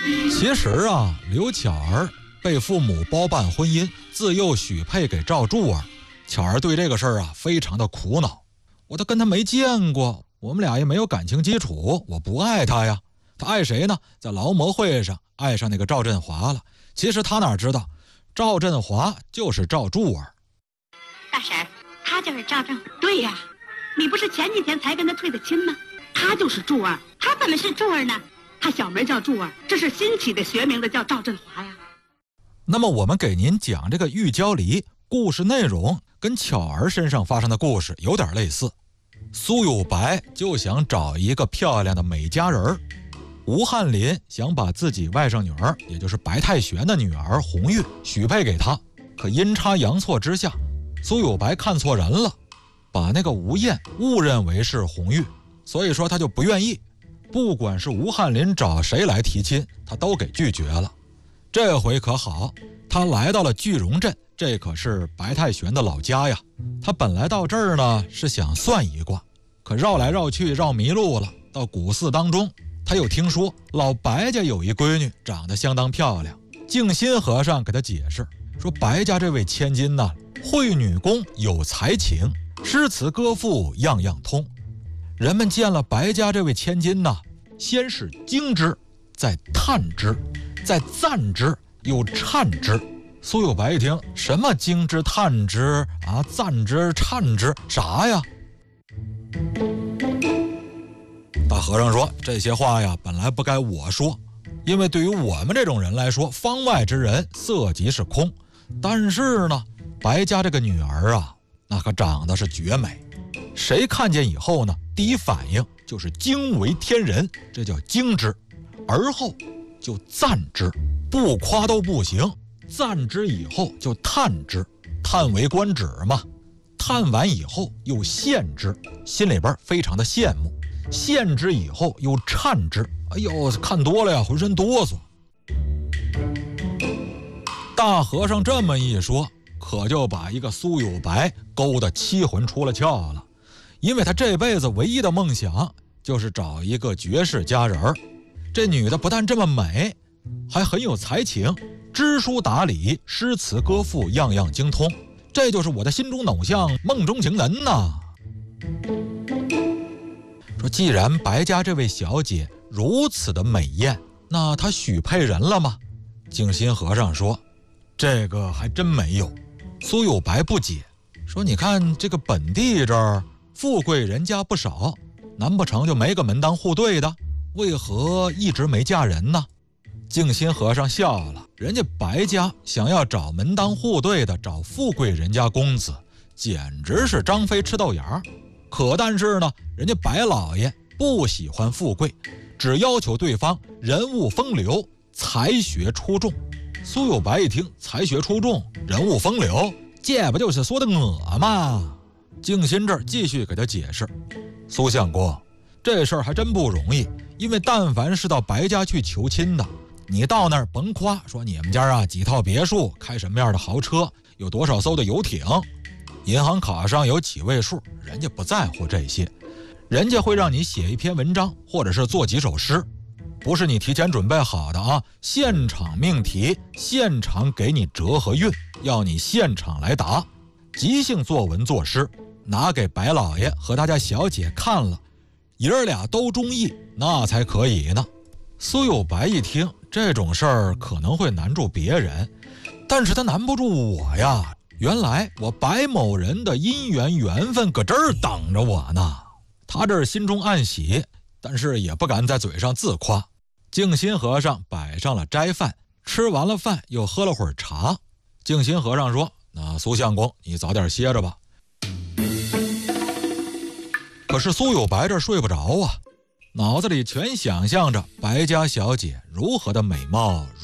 其实啊，刘巧儿被父母包办婚姻，自幼许配给赵柱儿。巧儿对这个事儿啊非常的苦恼，我都跟他没见过，我们俩也没有感情基础，我不爱他呀。他爱谁呢？在劳模会上爱上那个赵振华了。其实他哪知道，赵振华就是赵柱儿。 大婶儿，他就是赵正。对呀，你不是前几天才跟他退的亲吗？他就是柱儿。他怎么是柱儿呢？他小名叫柱儿，这是新起的学名的，叫赵振华呀。 那么我们给您讲这个玉娇梨，故事内容跟巧儿身上发生的故事有点类似。苏有白就想找一个漂亮的美佳人儿，吴翰林想把自己外甥女儿，也就是白太玄的女儿红玉许配给他，可阴差阳错之下，苏有白看错人了，把那个吴燕误认为是红玉，所以说他就不愿意。不管是吴翰林找谁来提亲，他都给拒绝了。这回可好，他来到了句容镇，这可是白太玄的老家呀。他本来到这儿呢是想算一卦，可绕来绕去绕迷路了。到古寺当中，他又听说老白家有一闺女长得相当漂亮，静心和尚给他解释说，白家这位千金呢，会女工，有才情，诗词歌赋样样通。人们见了白家这位千金呢，先是惊之，再叹之，再赞之，又颤之。苏有白一听，什么惊之叹之啊，赞之颤之，啥呀？大和尚说，这些话呀本来不该我说，因为对于我们这种人来说，方外之人色即是空。但是呢，白家这个女儿啊，那可长得是绝美，谁看见以后呢，第一反应就是惊为天人，这叫惊之，而后就赞之，不夸都不行，赞之以后就叹之，叹为观止嘛，叹完以后又羡之，心里边非常的羡慕，羡之以后又颤之，哎呦，看多了呀，浑身哆嗦。大和尚这么一说，可就把一个苏有白勾得七魂出了窍了，因为他这辈子唯一的梦想就是找一个绝世佳人儿。这女的不但这么美，还很有才情，知书达理，诗词歌赋样样精通，这就是我的心中偶像，梦中情人呐。说既然白家这位小姐如此的美艳，那她许配人了吗？静心和尚说，这个还真没有。苏有白不解，说你看这个本地这儿富贵人家不少，难不成就没个门当户对的？为何一直没嫁人呢？静心和尚笑了，人家白家想要找门当户对的，找富贵人家公子，简直是张飞吃豆芽。可但是呢，人家白老爷不喜欢富贵，只要求对方人物风流，才学出众。苏有白一听，才学出众，人物风流，这不就是说的我吗？静心这儿继续给他解释，苏相公，这事儿还真不容易，因为但凡是到白家去求亲的，你到那儿甭夸说你们家啊几套别墅，开什么样的豪车，有多少艘的游艇，银行卡上有几位数，人家不在乎这些，人家会让你写一篇文章，或者是做几首诗，不是你提前准备好的啊，现场命题，现场给你折和韵，要你现场来答，即兴作文作诗，拿给白老爷和他家小姐看了，爷儿俩都中意，那才可以呢。苏有白一听，这种事儿可能会难住别人，但是他难不住我呀，原来我白某人的姻缘缘分搁这儿等着我呢。他这儿心中暗喜，但是也不敢在嘴上自夸。静心和尚摆上了斋饭，吃完了饭又喝了会儿茶。静心和尚说，那苏相公你早点歇着吧。可是苏有白这睡不着啊，脑子里全想象着白家小姐如何的美貌，